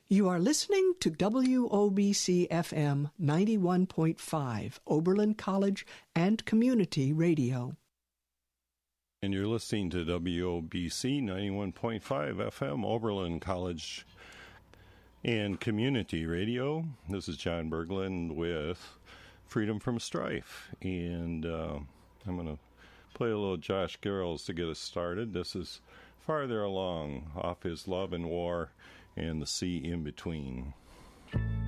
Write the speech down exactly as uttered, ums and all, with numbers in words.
You are listening to W O B C F M ninety-one point five, Oberlin College and Community Radio. And you're listening to W O B C ninety-one point five F M, Oberlin College and Community Radio. This is John Berglund with Freedom from Strife. And uh, I'm going to play a little Josh Garrels to get us started. This is Farther Along, off his Love and War and the Sea in Between.